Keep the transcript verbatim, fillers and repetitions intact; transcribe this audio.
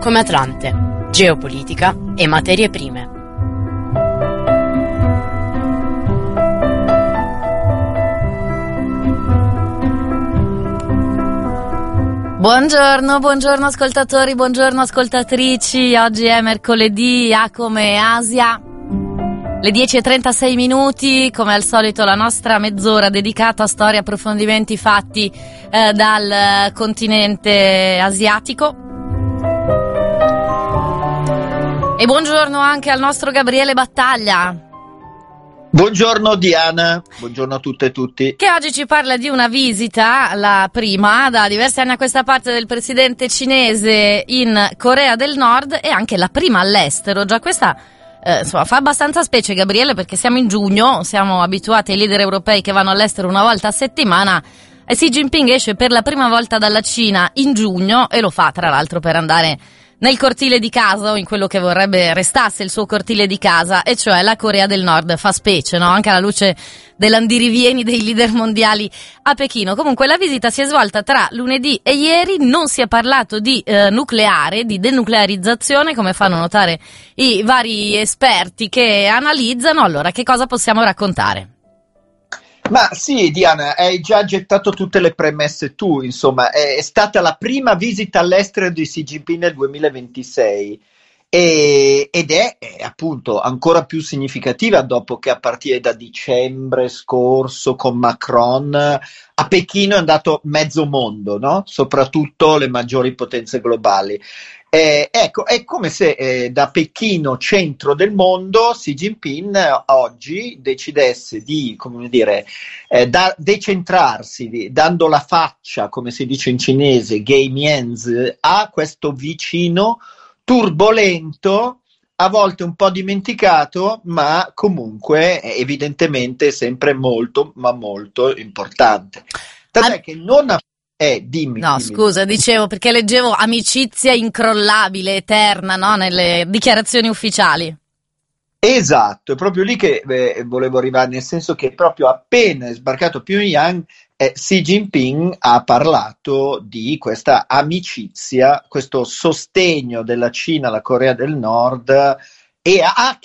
come Atlante, geopolitica e materie prime. Buongiorno, buongiorno ascoltatori, buongiorno ascoltatrici. Oggi è mercoledì, A come Asia. Le dieci e trentasei minuti, come al solito la nostra mezz'ora dedicata a storia, approfondimenti fatti eh, dal continente asiatico. E buongiorno anche al nostro Gabriele Battaglia. Buongiorno Diana, buongiorno a tutte e tutti. Che oggi ci parla di una visita, la prima da diversi anni a questa parte, del presidente cinese in Corea del Nord, e anche la prima all'estero. Già questa eh, insomma fa abbastanza specie, Gabriele, perché siamo in giugno, siamo abituati ai leader europei che vanno all'estero una volta a settimana, e Xi Jinping esce per la prima volta dalla Cina in giugno, e lo fa tra l'altro per andare nel cortile di casa, o in quello che vorrebbe restasse il suo cortile di casa, e cioè la Corea del Nord. Fa specie, no? Anche alla luce dell'andirivieni dei leader mondiali a Pechino. Comunque la visita si è svolta tra lunedì e ieri, non si è parlato di eh, nucleare, di denuclearizzazione, come fanno notare i vari esperti che analizzano. Allora, che cosa possiamo raccontare? Ma sì, Diana, hai già gettato tutte le premesse tu, insomma, è stata la prima visita all'estero di Xi Jinping nel duemilaventisei e, ed è, è appunto ancora più significativa dopo che a partire da dicembre scorso con Macron a Pechino è andato mezzo mondo, no? Soprattutto le maggiori potenze globali. Eh, ecco, è come se eh, da Pechino, centro del mondo, Xi Jinping eh, oggi decidesse di, come dire, eh, da, decentrarsi, di, dando la faccia, come si dice in cinese, gay mienzi, a questo vicino turbolento, a volte un po' dimenticato, ma comunque eh, evidentemente sempre molto, ma molto importante. Tant'è An- che non ha Eh, dimmi, no, dimmi. Scusa, dicevo perché leggevo amicizia incrollabile, eterna, no? Nelle dichiarazioni ufficiali. Esatto, è proprio lì che eh, volevo arrivare, nel senso che proprio appena è sbarcato a Pyongyang, eh, Xi Jinping ha parlato di questa amicizia, questo sostegno della Cina alla Corea del Nord, e ha